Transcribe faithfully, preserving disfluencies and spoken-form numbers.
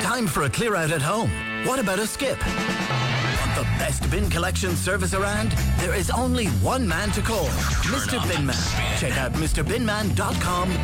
Time for a clear out at home? What about a skip? Want the best bin collection service around? There is only one man to call, Mister Binman. Check out Mr Binman dot com